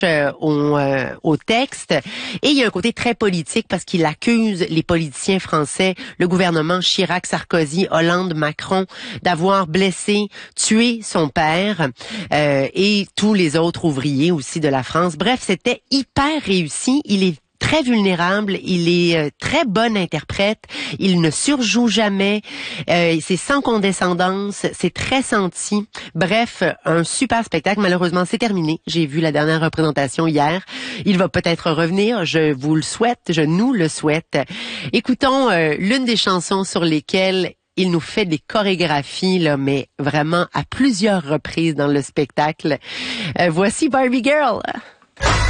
au texte. Et il y a un côté très politique parce qu'il accuse les politiciens français, le gouvernement Chirac, Sarkozy, Hollande, Macron, d'avoir blessé, tué son père et tous les autres ouvriers aussi de la France. Bref, c'était hyper réussi. Il est très vulnérable, il est très bon interprète, il ne surjoue jamais, c'est sans condescendance, c'est très senti. Bref, un super spectacle. Malheureusement, c'est terminé. J'ai vu la dernière représentation hier. Il va peut-être revenir, je vous le souhaite, je nous le souhaite. Écoutons l'une des chansons sur lesquelles il nous fait des chorégraphies, là, mais vraiment à plusieurs reprises dans le spectacle. Voici Barbie Girl.